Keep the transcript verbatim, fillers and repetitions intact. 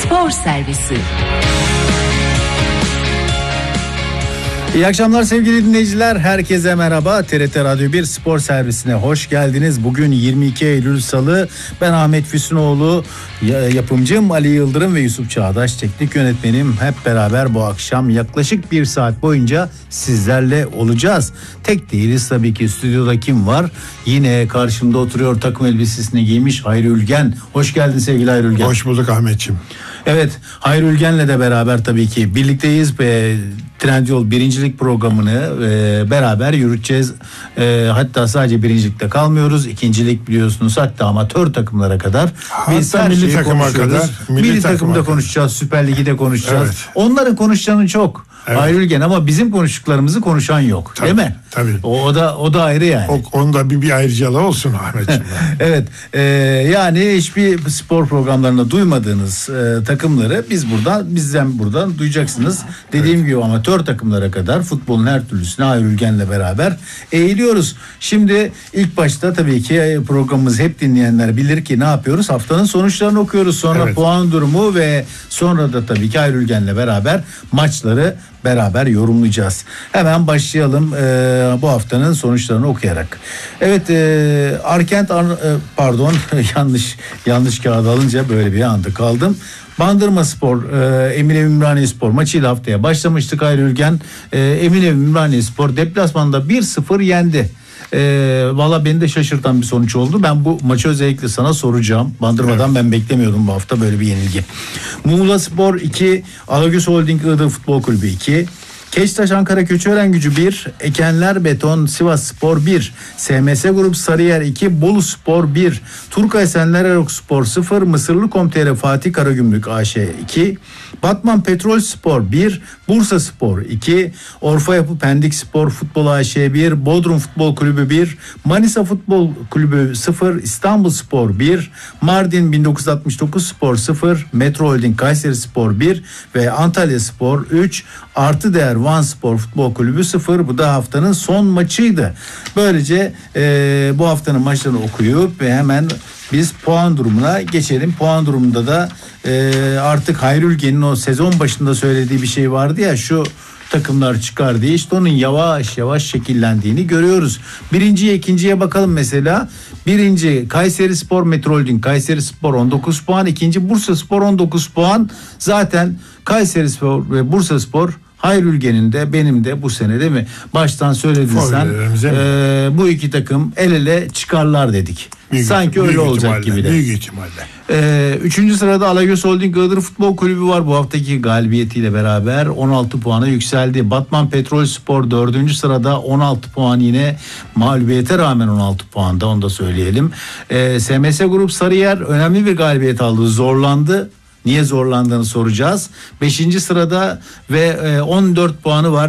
Spor Servisi. İyi akşamlar sevgili dinleyiciler. Herkese merhaba. T R T Radyo bir Spor Servisi'ne hoş geldiniz. Bugün yirmi iki Eylül Salı. Ben Ahmet Füsunoğlu, yapımcım Ali Yıldırım ve Yusuf Çağdaş teknik yönetmenim. Hep beraber bu akşam yaklaşık bir saat boyunca sizlerle olacağız. Tek değiliz tabii ki. Stüdyoda kim var? Yine karşımda oturuyor, takım elbisesini giymiş Hayri Ülgen. Hoş geldin sevgili Hayri Ülgen. Hoş bulduk Ahmetciğim. Evet, Hayri Ülgen'le de beraber tabii ki birlikteyiz ve Trendyol birincilik programını e, beraber yürüteceğiz. E, hatta sadece birincilikte kalmıyoruz. İkincilik biliyorsunuz, hatta amatör takımlara kadar. Hatta Biz her milli şeyi takıma konuşuyoruz. kadar, Milli, milli takımda takıma konuşacağız, Süper Lig'de konuşacağız. Evet. Onların konuşacağını çok. Evet. Hayri Ülgen, ama bizim konuştuklarımızı konuşan yok. Tabii, değil mi? Tabii. O, o da o da ayrı yani. O, onda bir, bir ayrıcalığı olsun Ahmetciğim. Evet. E, yani hiçbir spor programlarında duymadığınız e, takımları biz buradan bizden buradan duyacaksınız. Dediğim evet. gibi amatör takımlara kadar futbolun her türlüsüne Hayri Ülgen'le beraber eğiliyoruz. Şimdi ilk başta tabii ki programımızı hep dinleyenler bilir ki ne yapıyoruz? Haftanın sonuçlarını okuyoruz. Sonra evet. puan durumu ve sonra da tabii ki Hayri Ülgen'le beraber maçları beraber yorumlayacağız. Hemen başlayalım e, bu haftanın sonuçlarını okuyarak. Evet, e, Arkent e, pardon yanlış yanlış kağıt alınca böyle bir anda kaldım. Bandırmaspor, e, Eminönü Ümraniyespor maçıyla haftaya başlamıştık. Hayri Ülgen, e, Eminönü Ümraniyespor deplasmanda bir sıfır yendi. E, Valla beni de şaşırtan bir sonuç oldu. Ben bu maçı özellikle sana soracağım. Bandırmadan evet. ben beklemiyordum bu hafta böyle bir yenilgi. Muğlaspor iki, Alagöz Holding Iğdır Futbol Kulübü iki, Keştaş Ankara Köçören bir, Ekenler Beton Sivasspor bir, S M S Grup Sarıyer iki, Boluspor bir, Turkaysenler Erokspor sıfır, Mısırlı Komtere Fatih Karagümrük A Ş iki, Batman Petrolspor bir, Bursaspor iki, Orfa Yapı Pendik Spor Futbol A Ş bir, Bodrum Futbol Kulübü bir, Manisa Futbol Kulübü sıfır, İstanbulspor bir, Mardin bin dokuz yüz altmış dokuz Spor sıfır, Metro Holding Kayseri Spor bir ve Antalya Spor üç, Artı Değer Van Spor Futbol Kulübü sıfır. Bu da haftanın son maçıydı. Böylece e, bu haftanın maçlarını okuyup ve hemen biz puan durumuna geçelim. Puan durumunda da e, artık Hayri Ülgen'in o sezon başında söylediği bir şey vardı ya, şu takımlar çıkar diye, işte onun yavaş yavaş şekillendiğini görüyoruz. Birinciye ikinciye bakalım mesela. Birinci Kayserispor Metro Holding Kayserispor on dokuz puan. İkinci Bursaspor on dokuz puan. Zaten Kayserispor ve Bursaspor Hayri Ülgen'in de benim de bu sene, değil mi? Baştan söyledin sen. E, bu iki takım el ele çıkarlar dedik. Büyük Sanki öyle olacak gibi de. Büyük ihtimalle. Ee, üçüncü sırada Alagöz Holding Iğdır Futbol Kulübü var. Bu haftaki galibiyetiyle beraber on altı puana yükseldi. Batman Petrolspor dördüncü sırada on altı puan, yine mağlubiyete rağmen on altı puanda, onu da söyleyelim. Ee, S M S Grup Sarıyer önemli bir galibiyet aldı. Zorlandı. Niye zorlandığını soracağız. beşinci sırada ve on dört puanı var